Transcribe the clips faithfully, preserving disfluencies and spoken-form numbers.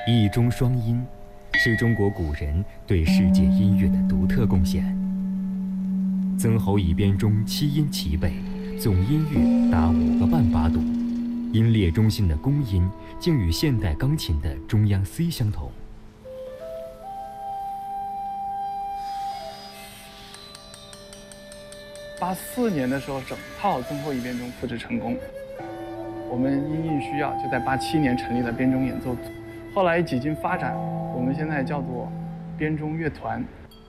一中双音是中国古人对世界音乐的独特贡献。曾侯乙编钟七音齐备，总音域达五个半八度，音列中心的宫音竟与现代钢琴的中央 C 相同。 八四年的时候，整套曾侯乙编钟复制成功。我们因应需要，就在八七年成立了编钟演奏组。后来几经发展，我们现在叫做编钟乐团。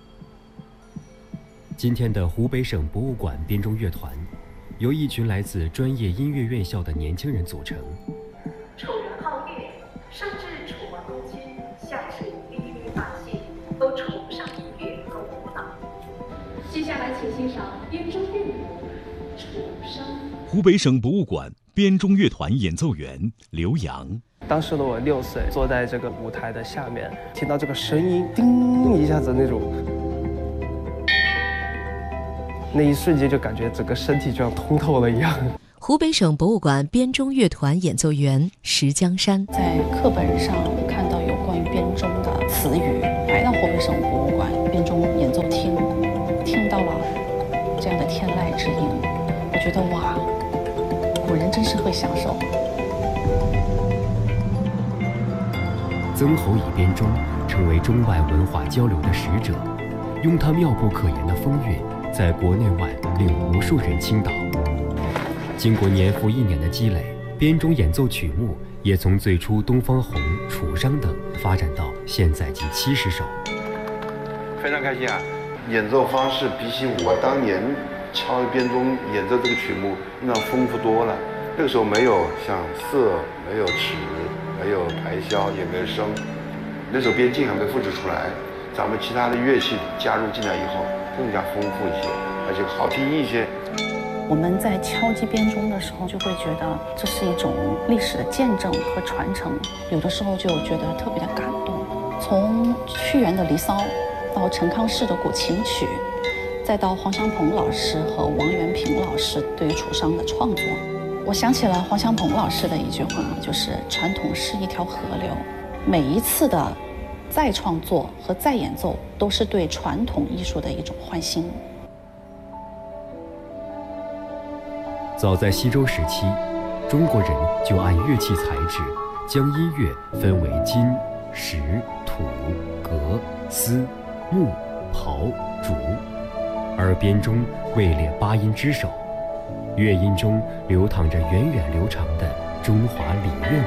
今天的湖北省博物馆编钟乐团，由一群来自专业音乐院校的年轻人组成。 楚人好乐，上至楚文公君，下至律律法系，都崇尚音乐和舞蹈。 接下来，请欣赏编钟乐部《楚声》。 湖北省博物馆编钟乐团演奏员刘洋。 当时的我六岁，坐在这个舞台的下面，听到这个声音，叮一下子那种，那一瞬间就感觉整个身体就像通透了一样。 湖北省博物馆编钟乐团演奏员石江山， 在课本上看到有关于编钟的词语，来到湖北省博物馆编钟演奏厅，听到了这样的天籁之音，我觉得哇，古人真是会享受。 曾侯乙编钟成为中外文化交流的使者，用他妙不可言的风韵，在国内外令无数人倾倒。经过年复一年的积累，编钟演奏曲目也从最初东方红、楚商等发展到现在近七十首。 非常开心啊！演奏方式比起我当年敲编钟演奏这个曲目那丰富多了。那个时候没有像瑟，没有尺，没有排箫，也没有笙，那时候编镜还没复制出来。咱们其他的乐器加入进来以后，更加丰富一些，而且好听一些。 我们在敲击编钟的时候，就会觉得这是一种历史的见证和传承，有的时候就觉得特别的感动。从屈原的《离骚》到陈康士的《古琴曲》，再到黄祥鹏老师和王元平老师对于楚商的创作，我想起了黄祥鹏老师的一句话，就是传统是一条河流，每一次的再创作和再演奏都是对传统艺术的一种焕新。 早在西周时期，中国人就按乐器材质将音乐分为金、石、土、革、丝、木、刨、竹，而编钟位列八音之首。乐音中流淌着源远流长的中华礼乐。